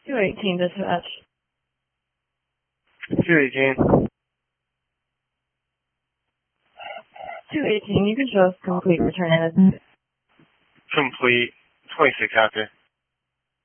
218 dispatch. 218. 218, you can show us complete return in. Complete. 26 after.